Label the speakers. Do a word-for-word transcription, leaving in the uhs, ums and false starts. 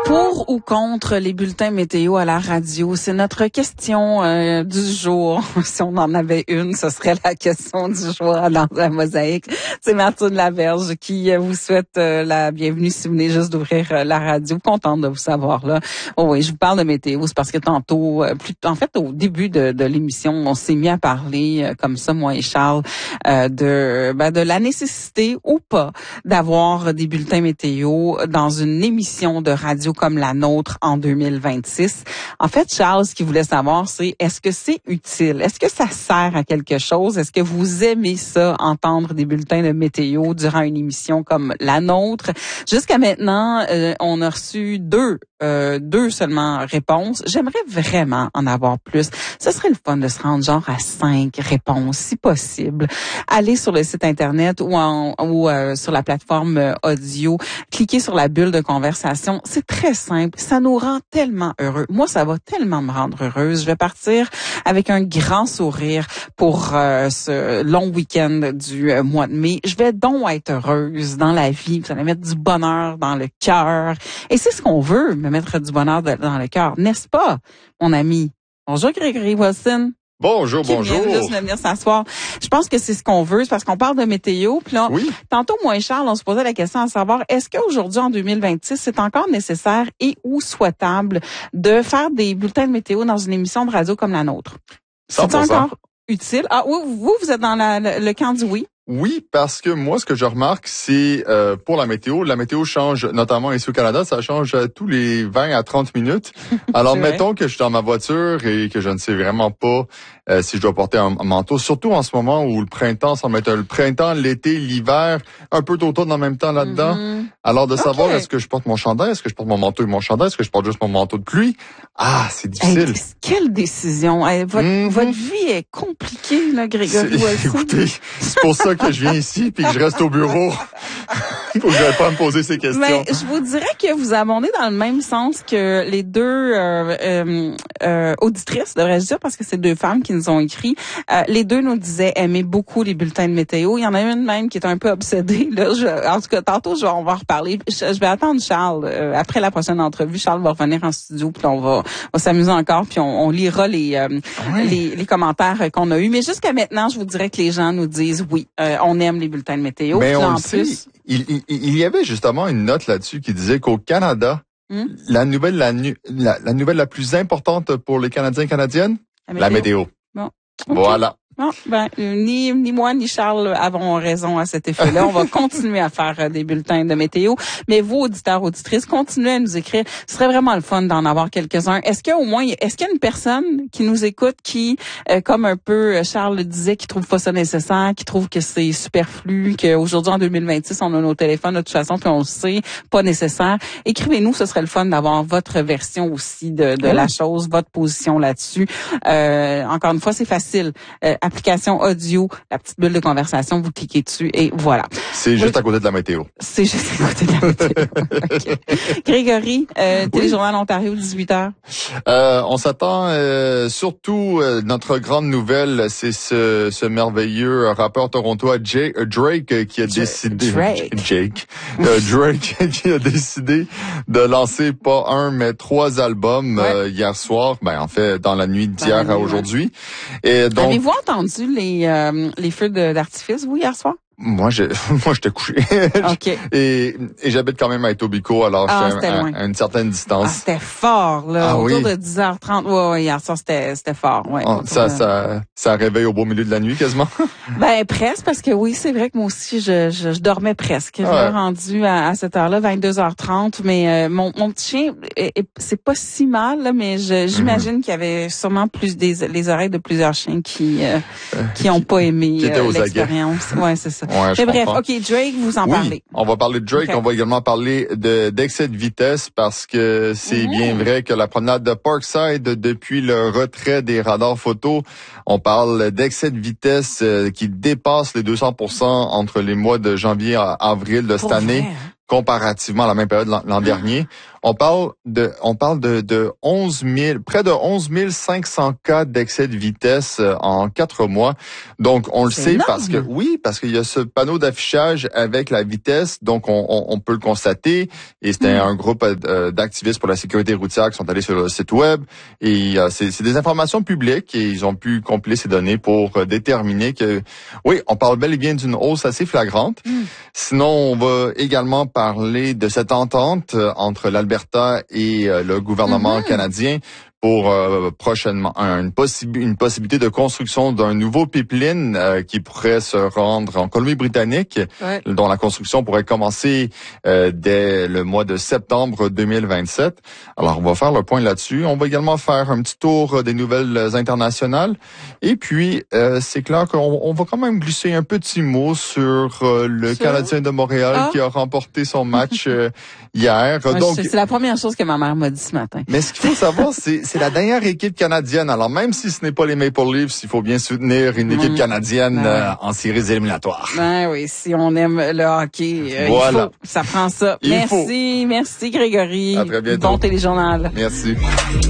Speaker 1: Pour ou contre les bulletins météo à la radio? C'est notre question euh, du jour. Si on en avait une, ce serait la question du jour dans la mosaïque. C'est Martine Laverge qui vous souhaite euh, la bienvenue si vous venez juste d'ouvrir euh, la radio. Contente de vous savoir là. Oh oui, je vous parle de météo, c'est parce que tantôt, euh, plus, en fait au début de, de l'émission, on s'est mis à parler euh, comme ça, moi et Charles, euh, de, ben, de la nécessité ou pas d'avoir des bulletins météo dans une émission de radio comme la nôtre en deux mille vingt-six. En fait, Charles, ce qu'il voulait savoir, c'est est-ce que c'est utile? Est-ce que ça sert à quelque chose? Est-ce que vous aimez ça, entendre des bulletins de météo durant une émission comme la nôtre? Jusqu'à maintenant, euh, on a reçu deux, euh, deux seulement réponses. J'aimerais vraiment en avoir plus. Ce serait le fun de se rendre genre à cinq réponses, si possible. Allez sur le site Internet ou, en, ou euh, sur la plateforme euh, audio. Cliquez sur la bulle de conversation. C'est très simple. Ça nous rend tellement heureux. Moi, ça va tellement me rendre heureuse. Je vais partir avec un grand sourire pour euh, ce long week-end du euh, mois de mai. Je vais donc être heureuse dans la vie. Vous allez mettre du bonheur dans le cœur. Et c'est ce qu'on veut, me mettre du bonheur de, dans le cœur. N'est-ce pas, mon ami? Bonjour, Grégory Wilson.
Speaker 2: Bonjour,
Speaker 1: qui
Speaker 2: bonjour.
Speaker 1: Vient juste de venir s'asseoir. Je pense que c'est ce qu'on veut, c'est parce qu'on parle de météo. Puis là,
Speaker 2: oui.
Speaker 1: Tantôt, moi et Charles, on se posait la question à savoir, est-ce qu'aujourd'hui, en deux mille vingt-six, c'est encore nécessaire et ou souhaitable de faire des bulletins de météo dans une émission de radio comme la nôtre?
Speaker 2: cent pour cent.
Speaker 1: C'est encore utile? Ah oui, vous, vous êtes dans la, le, le camp du oui?
Speaker 2: Oui, parce que moi, ce que je remarque, c'est euh, pour la météo, la météo change, notamment ici au Canada, ça change tous les vingt à trente minutes. Alors, mettons que je suis dans ma voiture et que je ne sais vraiment pas euh, si je dois porter un, un manteau, surtout en ce moment où le printemps semble être le printemps, l'été, l'hiver, un peu d'automne en même temps là-dedans. Mm-hmm. Alors, de okay. savoir est-ce que je porte mon chandail, est-ce que je porte mon manteau et mon chandail, est-ce que je porte juste mon manteau de pluie? Ah, c'est difficile.
Speaker 1: Hey, quelle décision! Hey, votre, mm-hmm. votre vie est compliquée, là, Grégory Wilson.
Speaker 2: Écoutez, c'est pour ça que je viens ici puis que je reste au bureau. Il faut que j'aille pas me poser ces questions.
Speaker 1: Mais je vous dirais que vous abondez dans le même sens que les deux euh, euh, euh, auditrices, devrais-je dire, parce que c'est deux femmes qui nous ont écrit. Euh, les deux nous disaient aimer beaucoup les bulletins de météo. Il y en a une même qui est un peu obsédée. Là, je, en tout cas, tantôt, je, on va en reparler. Je, je vais attendre Charles. Euh, après la prochaine entrevue, Charles va revenir en studio puis on va, va s'amuser encore puis on, on lira les, euh, oui. les les commentaires qu'on a eus. Mais jusqu'à maintenant, je vous dirais que les gens nous disent oui, euh, on aime les bulletins de météo.
Speaker 2: Mais
Speaker 1: puis
Speaker 2: on
Speaker 1: en
Speaker 2: le sait,
Speaker 1: plus,
Speaker 2: il, il, il y avait justement une note là-dessus qui disait qu'au Canada, hum? la nouvelle la, la, la nouvelle la plus importante pour les Canadiens et Canadiennes, la météo. La météo.
Speaker 1: Bon. Okay.
Speaker 2: Voilà.
Speaker 1: Non, ben euh, ni ni moi ni Charles avons raison à cet effet-là. On va continuer à faire euh, des bulletins de météo, mais vous auditeurs auditrices, continuez à nous écrire. Ce serait vraiment le fun d'en avoir quelques-uns. Est-ce qu'il y a au moins est-ce qu'il y a une personne qui nous écoute qui euh, comme un peu Charles le disait, qui trouve pas ça nécessaire, qui trouve que c'est superflu, qu'aujourd'hui en deux mille vingt-six, on a nos téléphones de toute façon puis on le sait, pas nécessaire. Écrivez-nous, ce serait le fun d'avoir votre version aussi de de oui. la chose, votre position là-dessus. Euh, encore une fois, c'est facile. Euh, application audio, la petite bulle de conversation, vous cliquez dessus et voilà.
Speaker 2: C'est juste oui. à côté de la météo.
Speaker 1: C'est juste à côté de la météo. Okay. Grégory, euh, oui. Téléjournal Ontario, dix-huit heures.
Speaker 2: Euh, on s'attend euh, surtout, euh, notre grande nouvelle, c'est ce, ce merveilleux rappeur torontois Jay, euh, Drake euh, qui a J- décidé...
Speaker 1: Drake.
Speaker 2: Jake. Euh, Drake qui a décidé de lancer pas un, mais trois albums ouais. euh, hier soir. Ben, en fait, dans la nuit d'hier ben, à aujourd'hui. Et donc,
Speaker 1: avez-vous entendu les euh, les feux de, d'artifice, vous, hier soir?
Speaker 2: Moi, j'ai, moi, j'étais couché.
Speaker 1: Okay.
Speaker 2: et, et j'habite quand même à Etobicoke, alors
Speaker 1: ah,
Speaker 2: j'étais à, à une certaine distance.
Speaker 1: Ah, c'était fort, là. Ah, autour oui. de dix heures trente. Ouais, ouais, hier soir, c'était, c'était fort, ouais.
Speaker 2: Oh, ça,
Speaker 1: de...
Speaker 2: ça, ça réveille au beau milieu de la nuit, quasiment.
Speaker 1: Ben, presque, parce que oui, c'est vrai que moi aussi, je, je, je dormais presque. Je ouais. l'ai rendu à, à cette heure-là, vingt-deux heures trente, mais euh, mon, mon petit chien, est, est, c'est pas si mal, là, mais je, j'imagine mm-hmm. qu'il y avait sûrement plus des, les oreilles de plusieurs chiens qui, euh, qui ont pas aimé euh, l'expérience. Ouais, c'est ça.
Speaker 2: Ouais,
Speaker 1: mais bref,
Speaker 2: comprends.
Speaker 1: OK, Drake, vous en
Speaker 2: oui,
Speaker 1: parlez.
Speaker 2: On va parler de Drake, okay. On va également parler de d'excès de vitesse parce que c'est mmh. bien vrai que la promenade de Parkside, depuis le retrait des radars photo, on parle d'excès de vitesse euh, qui dépasse les deux cents pour cent entre les mois de janvier à avril de cette
Speaker 1: Pour
Speaker 2: année.
Speaker 1: vrai?
Speaker 2: Comparativement à la même période l'an, l'an dernier. On parle de, on parle de, de onze mille, près de onze mille cinq cents cas d'excès de vitesse en quatre mois. Donc, on le
Speaker 1: C'est
Speaker 2: sait
Speaker 1: énorme.
Speaker 2: parce que, oui, parce qu'il y a ce panneau d'affichage avec la vitesse. Donc, on, on, on peut le constater. Et c'était mmh. un groupe euh, d'activistes pour la sécurité routière qui sont allés sur le site web. Et euh, c'est, c'est des informations publiques et ils ont pu compiler ces données pour euh, déterminer que, oui, on parle bel et bien d'une hausse assez flagrante. Mmh. Sinon, on va également parler de cette entente euh, entre l'Alberta et euh, le gouvernement mmh. canadien pour euh, prochainement une, possi- une possibilité de construction d'un nouveau pipeline euh, qui pourrait se rendre en Colombie-Britannique, ouais. dont la construction pourrait commencer euh, dès le mois de septembre deux mille vingt-sept. Alors, on va faire le point là-dessus. On va également faire un petit tour des nouvelles internationales. Et puis, euh, c'est clair qu'on on va quand même glisser un petit mot sur euh, le sur... Canadien de Montréal ah. qui a remporté son match euh, hier.
Speaker 1: Ouais,
Speaker 2: Donc,
Speaker 1: c'est la première chose que ma mère m'a dit ce matin.
Speaker 2: Mais ce qu'il faut savoir, c'est c'est la dernière équipe canadienne. Alors, même si ce n'est pas les Maple Leafs, il faut bien soutenir une équipe canadienne ben, euh, en séries éliminatoires.
Speaker 1: Ben oui, si on aime le hockey, euh,
Speaker 2: voilà.
Speaker 1: il faut. Ça prend ça.
Speaker 2: Il
Speaker 1: merci,
Speaker 2: faut.
Speaker 1: merci Grégory.
Speaker 2: À très bientôt.
Speaker 1: Bon téléjournal.
Speaker 2: Merci.